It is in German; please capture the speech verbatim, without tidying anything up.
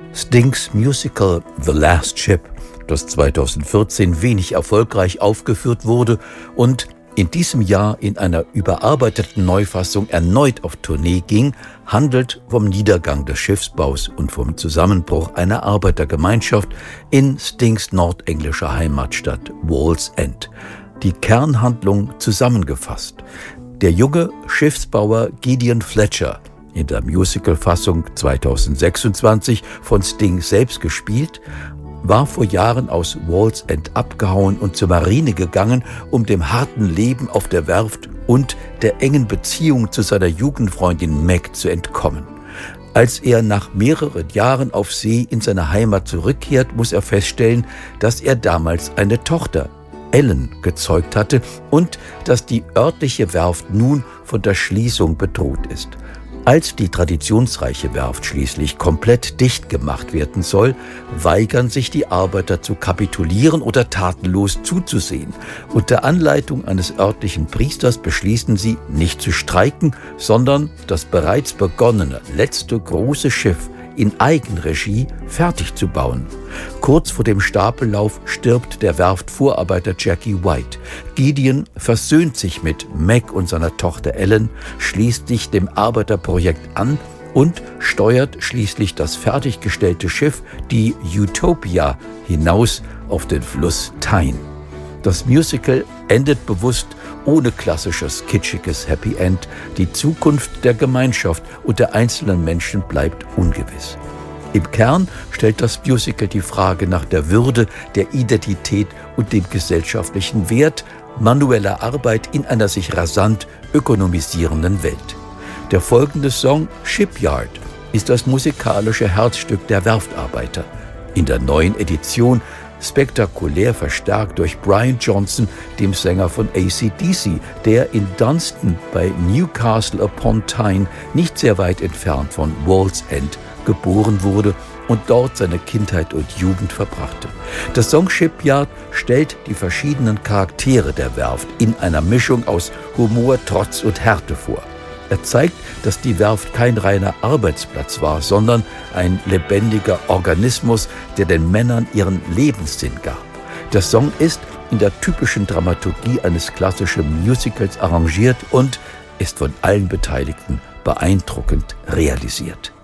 Stings Musical The Last Ship, das zweitausendvierzehn wenig erfolgreich aufgeführt wurde und in diesem Jahr in einer überarbeiteten Neufassung erneut auf Tournee ging, handelt vom Niedergang des Schiffsbaus und vom Zusammenbruch einer Arbeitergemeinschaft in Stings nordenglischer Heimatstadt Wallsend. Die Kernhandlung zusammengefasst: Der junge Schiffsbauer Gideon Fletcher, in der Musicalfassung zweitausendsechsundzwanzig von Sting selbst gespielt, war vor Jahren aus Wallsend abgehauen und zur Marine gegangen, um dem harten Leben auf der Werft und der engen Beziehung zu seiner Jugendfreundin Meg zu entkommen. Als er nach mehreren Jahren auf See in seine Heimat zurückkehrt, muss er feststellen, dass er damals eine Tochter, Ellen, gezeugt hatte und dass die örtliche Werft nun von der Schließung bedroht ist. Als die traditionsreiche Werft schließlich komplett dicht gemacht werden soll, weigern sich die Arbeiter zu kapitulieren oder tatenlos zuzusehen. Unter Anleitung eines örtlichen Priesters beschließen sie, nicht zu streiken, sondern das bereits begonnene letzte große Schiff in Eigenregie fertig zu bauen. Kurz vor dem Stapellauf stirbt der Werftvorarbeiter Jackie White. Gideon versöhnt sich mit Meg und seiner Tochter Ellen, schließt sich dem Arbeiterprojekt an und steuert schließlich das fertiggestellte Schiff, die Utopia, hinaus auf den Fluss Tyne. Das Musical endet bewusst ohne klassisches, kitschiges Happy End. Die Zukunft der Gemeinschaft und der einzelnen Menschen bleibt ungewiss. Im Kern stellt das Musical die Frage nach der Würde, der Identität und dem gesellschaftlichen Wert manueller Arbeit in einer sich rasant ökonomisierenden Welt. Der folgende Song Shipyard ist das musikalische Herzstück der Werftarbeiter. In der neuen Edition spektakulär verstärkt durch Brian Johnson, dem Sänger von A C D C, der in Dunston bei Newcastle upon Tyne, nicht sehr weit entfernt von Wallsend, geboren wurde und dort seine Kindheit und Jugend verbrachte. Der Song Shipyard stellt die verschiedenen Charaktere der Werft in einer Mischung aus Humor, Trotz und Härte vor. Er zeigt, dass die Werft kein reiner Arbeitsplatz war, sondern ein lebendiger Organismus, der den Männern ihren Lebenssinn gab. Der Song ist in der typischen Dramaturgie eines klassischen Musicals arrangiert und ist von allen Beteiligten beeindruckend realisiert.